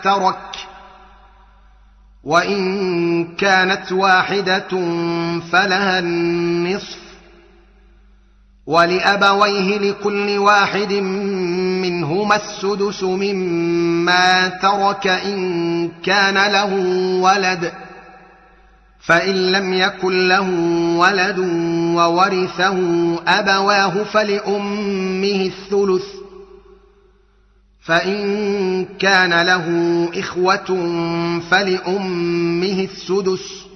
ترك، وإن كانت واحدة فلها النصف، ولأبويه لكل واحد منهما السدس مما ترك إن كان له ولد، فإن لم يكن له ولد وورثه أبواه فلأمه الثلث، فإن كان له إخوة فلأمه السدس،